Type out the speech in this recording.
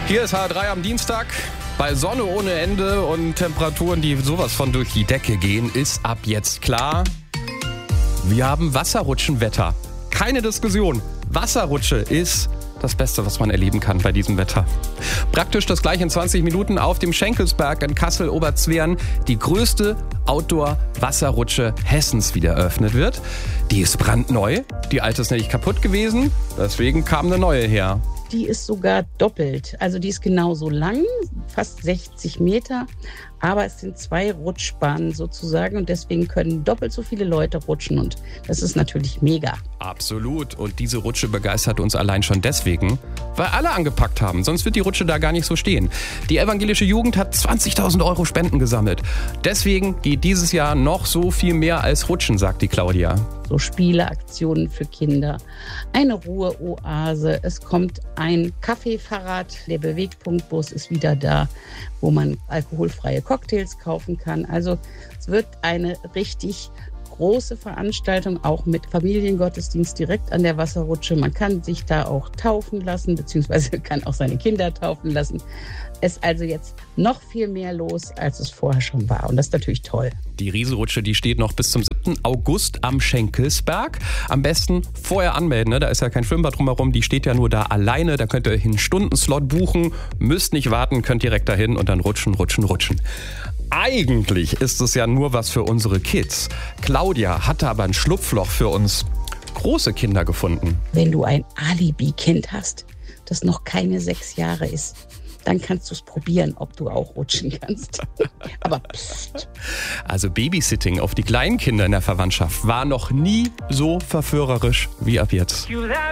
Hier ist H3 am Dienstag. Bei Sonne ohne Ende und Temperaturen, die sowas von durch die Decke gehen, ist ab jetzt klar, wir haben Wasserrutschenwetter. Keine Diskussion. Wasserrutsche ist das Beste, was man erleben kann bei diesem Wetter. Praktisch das gleiche in 20 Minuten auf dem Schenkelsberg in Kassel-Oberzweren. Die größte Outdoor-Wasserrutsche Hessens wieder eröffnet wird. Die ist brandneu. Die alte ist nämlich kaputt gewesen. Deswegen kam eine neue her. Die ist sogar doppelt. Also die ist genauso lang, fast 60 Meter. Aber es sind 2 Rutschbahnen sozusagen und deswegen können doppelt so viele Leute rutschen und das ist natürlich mega. Absolut. Und diese Rutsche begeistert uns allein schon deswegen, weil alle angepackt haben. Sonst wird die Rutsche da gar nicht so stehen. Die evangelische Jugend hat 20.000 Euro Spenden gesammelt. Deswegen geht dieses Jahr noch so viel mehr als Rutschen, sagt die Claudia. So Spieleaktionen für Kinder, eine Ruheoase. Es kommt ein Kaffeefahrrad. Der Bewegpunktbus ist wieder da, wo man alkoholfreie Cocktails kaufen kann. Also es wird eine richtig große Veranstaltung, auch mit Familiengottesdienst direkt an der Wasserrutsche. Man kann sich da auch taufen lassen, beziehungsweise kann auch seine Kinder taufen lassen. Es ist also jetzt noch viel mehr los, als es vorher schon war. Und das ist natürlich toll. Die Riesenrutsche, die steht noch bis zum 7. August am Schenkelsberg. Am besten vorher anmelden, ne? Da ist ja kein Schwimmbad drumherum, die steht ja nur da alleine. Da könnt ihr einen Stundenslot buchen, müsst nicht warten, könnt direkt dahin und dann rutschen. Eigentlich ist es ja nur was für unsere Kids. Claudia hatte aber ein Schlupfloch für uns große Kinder gefunden. Wenn du ein Alibi-Kind hast, das noch keine 6 Jahre ist, dann kannst du es probieren, ob du auch rutschen kannst. Aber pst. Also Babysitting auf die kleinen Kinder in der Verwandtschaft war noch nie so verführerisch wie ab jetzt.